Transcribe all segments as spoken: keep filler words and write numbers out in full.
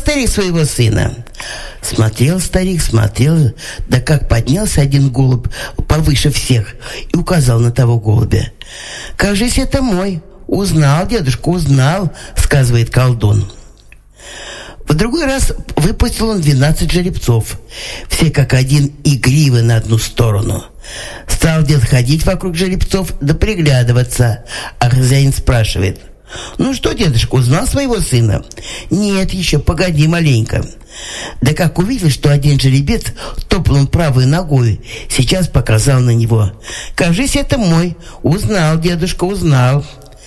старик, своего сына?» Смотрел старик, смотрел, да как поднялся один голубь повыше всех и указал на того голубя. «Кажись, это мой. Узнал, дедушка, узнал», — сказывает колдун. В другой раз выпустил он двенадцать жеребцов, все как один игривы на одну сторону. Стал дед ходить вокруг жеребцов да приглядываться, а хозяин спрашивает: «Ну что, дедушка, узнал своего сына?» «Нет еще, погоди маленько». Да как увидел, что один жеребец топнул правой ногой, сейчас показал на него. «Кажись, это мой. Узнал, дедушка, узнал».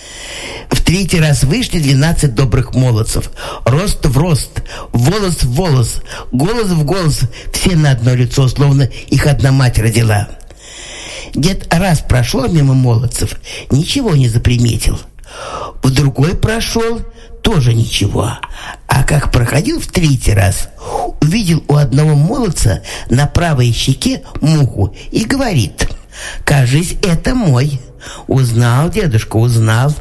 В третий раз вышли двенадцать добрых молодцев. Рост в рост, волос в волос, голос в голос, все на одно лицо, словно их одна мать родила. Дед раз прошел мимо молодцев, ничего не заприметил. В другой прошел, тоже ничего. А как проходил в третий раз, увидел у одного молодца на правой щеке муху и говорит: «Кажись, это мой». «Узнал, дедушка, узнал».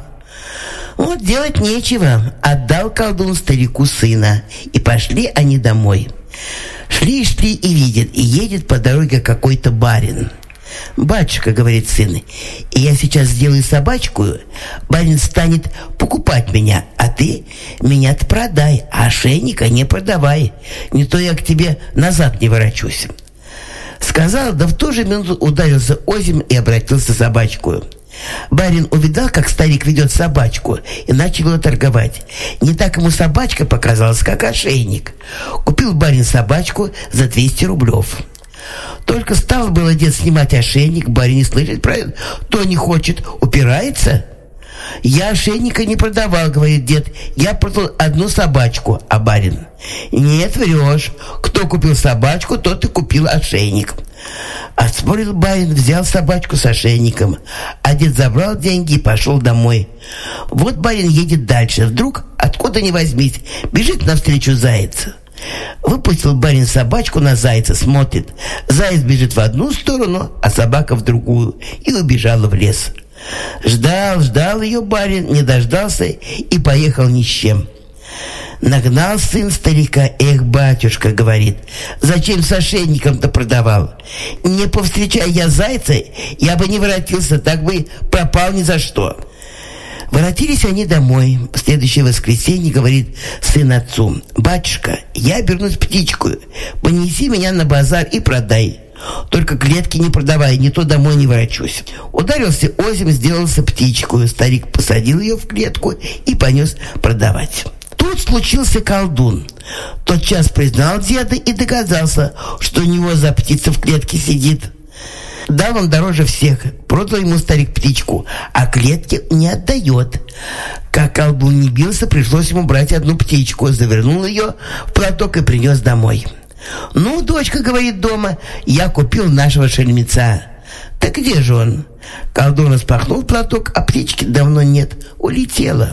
Вот делать нечего, отдал колдун старику сына, и пошли они домой. Шли-шли и видят, и едет по дороге какой-то барин. «Батюшка, — говорит сын, — я сейчас сделаю собачку, барин станет покупать меня, а ты меня-то продай, а ошейника не продавай, не то я к тебе назад не ворочусь». Сказал, да в ту же минуту ударился озимь и обратился собачкою. Барин увидал, как старик ведет собачку, и начал ее торговать. Не так ему собачка показалась, как ошейник. Купил барин собачку за двести рублев. Только стал было дед снимать ошейник, барин не слышит про это, то не хочет, упирается. «Я ошейника не продавал, — говорит дед, — я продал одну собачку». А барин: «Нет, врешь. Кто купил собачку, тот и купил ошейник». Отспорил барин, взял собачку с ошейником, а дед забрал деньги и пошел домой. Вот барин едет дальше, вдруг, откуда ни возьмись, бежит навстречу заяц. Выпустил барин собачку на зайца, смотрит, заяц бежит в одну сторону, а собака в другую, и убежала в лес. Ждал, ждал ее барин, не дождался и поехал ни с чем. Нагнал сын старика: «Эх, батюшка, — говорит, — зачем с ошейником-то продавал? Не повстречай я зайца, я бы не воротился, так бы пропал ни за что». Воротились они домой. В следующее воскресенье говорит сын отцу: «Батюшка, я обернусь птичкою, понеси меня на базар и продай. Только клетки не продавай, не то домой не ворочусь». Ударился озимь, сделался птичкою. Старик посадил ее в клетку и понес продавать. Тут случился колдун. Тотчас признал деда и догадался, что у него за птица в клетке сидит. Дал он дороже всех, продал ему старик птичку, а клетки не отдает. Как колдун не бился, пришлось ему брать одну птичку, завернул ее в платок и принес домой. «Ну, дочка, — говорит дома, — я купил нашего шельмеца». «Так где же он?» Колдун распахнул платок, а птички давно нет, улетела.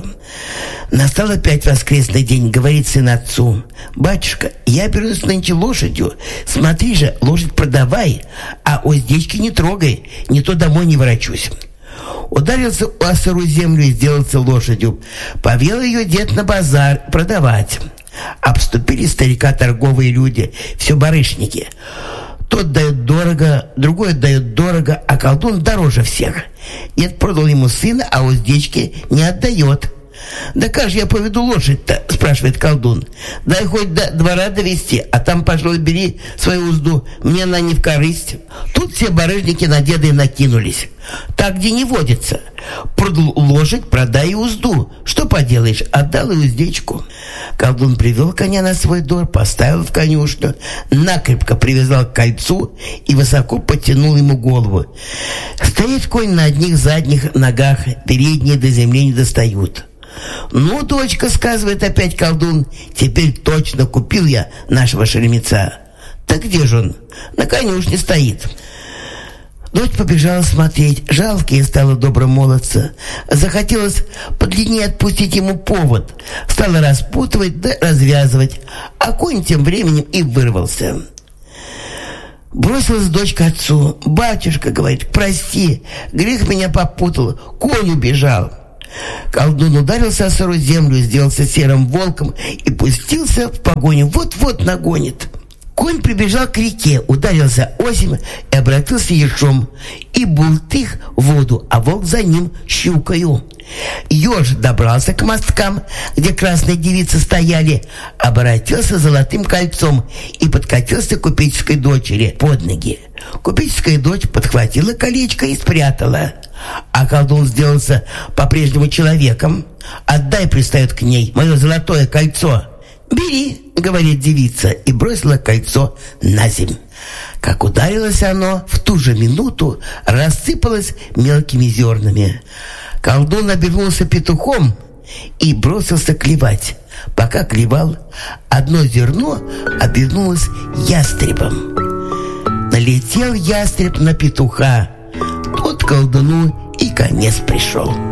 Настал опять воскресный день, говорит сын отцу: «Батюшка, я берусь нынче лошадью, смотри же, лошадь продавай, а уздечки не трогай, не то домой не ворочусь». Ударился о сырую землю и сделался лошадью. Повел ее дед на базар продавать. Обступили старика торговые люди, все барышники. Тот дает дорого, другой дает дорого, а колдун дороже всех. Дед продал ему сына, а уздечки не отдает. «Да как же я поведу лошадь-то?» — спрашивает колдун. «Дай хоть до двора довести, а там, пожалуй, бери свою узду, мне она не в корысть». Тут все барыжники на деда и накинулись. «Так где не водится. Продал лошадь, продай и узду. Что поделаешь, отдал и уздечку». Колдун привел коня на свой двор, поставил в конюшню, накрепко привязал к кольцу и высоко подтянул ему голову. Стоит конь на одних задних ногах, передние до земли не достают. «Ну, дочка, — сказывает опять колдун, — теперь точно купил я нашего шельмеца». «Так где же он?» «На конюшне стоит». Дочь побежала смотреть. Жалко стало доброго молодца. Захотелось подлиннее отпустить ему повод. Стала распутывать да развязывать, а конь тем временем и вырвался. Бросилась дочь к отцу. «Батюшка, — говорит, — прости, грех меня попутал, конь убежал». Колдун ударился о сырую землю, сделался серым волком и пустился в погоню. Вот-вот нагонит. Конь прибежал к реке, ударился озимь и обратился ежом. И бултых в воду, а волк за ним щукою. Еж добрался к мосткам, где красные девицы стояли, обратился золотым кольцом и подкатился к купеческой дочери под ноги. Купеческая дочь подхватила колечко и спрятала. А колдун сделался по-прежнему человеком. «Отдай, пристает к ней, мое золотое кольцо». «Бери», — говорит девица, и бросила кольцо на земь. Как ударилось оно, в ту же минуту рассыпалось мелкими зернами. Колдун обернулся петухом и бросился клевать. Пока клевал, одно зерно обернулось ястребом. Налетел ястреб на петуха. Тот колдуну и конец пришел.